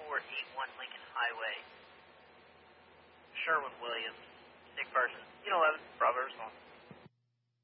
Lincoln Highway, Sherwin-Williams, Nick Parsons, 11, Bravo response.